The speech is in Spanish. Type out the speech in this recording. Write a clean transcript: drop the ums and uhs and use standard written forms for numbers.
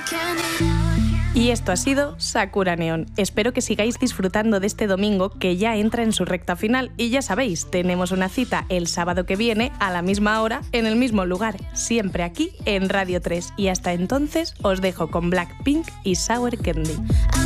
Y esto ha sido Sakura Neon. Espero que sigáis disfrutando de este domingo que ya entra en su recta final. Y ya sabéis, tenemos una cita el sábado que viene a la misma hora, en el mismo lugar, siempre aquí en Radio 3. Y hasta entonces os dejo con Blackpink y Sour Candy.